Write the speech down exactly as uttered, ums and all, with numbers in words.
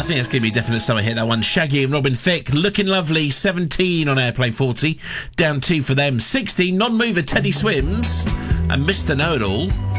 think that's going to be a definite summer hit, that one. Shaggy and Robin Thicke, Looking Lovely, seventeen on Airplay forty. Down two for them. sixteen, non-mover Teddy Swims and Mister Know-It-All.